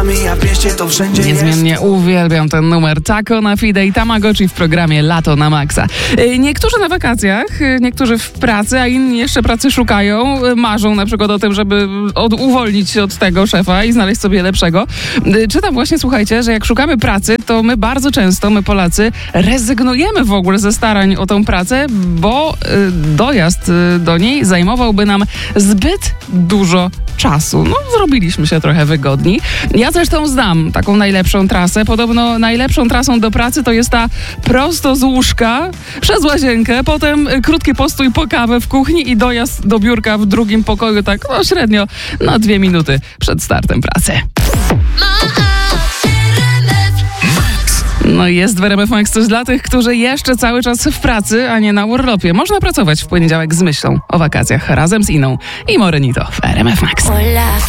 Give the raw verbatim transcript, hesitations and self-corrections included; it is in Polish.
nami, a w mieście to wszędzie Niezmiennie jest. uwielbiam ten numer. Taco na Fide i Tamagotchi w programie Lato na Maxa. Niektórzy na wakacjach, niektórzy w pracy, a inni jeszcze pracy szukają. Marzą na przykład o tym, żeby od, uwolnić się od tego szefa i znaleźć sobie lepszego. Czytam właśnie, słuchajcie, że jak szukamy pracy, to my bardzo często, my Polacy, rezygnujemy w ogóle ze starań o tą pracę, bo dojazd do niej zajmowałby nam zbyt dużo czasu. No, zrobiliśmy się trochę wygodni. Ja zresztą znam taką najlepszą trasę. Podobno najlepszą trasą do pracy to jest ta prosto z łóżka, przez łazienkę, potem krótki postój po kawę w kuchni i dojazd do biurka w drugim pokoju, tak no średnio na dwie minuty przed startem pracy. No i jest w R M F Max coś dla tych, którzy jeszcze cały czas w pracy, a nie na urlopie. Można pracować w poniedziałek z myślą o wakacjach razem z Iną i Morenito w R M F Max.